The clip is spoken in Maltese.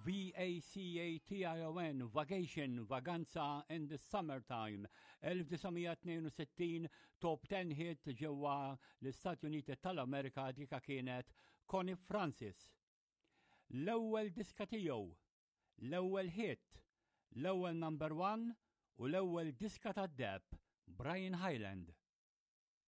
VACATION, Vacation, Vaganza in the Summertime, 1962 top 10 hit ġewwa l-Istati Uniti tal-Amerika dika kienet Connie Francis. L-ewwel diska tiegħu, l-ewwel hit, l-ewwel number 1 u l-ewwel diska tad-deb, Brian Hyland.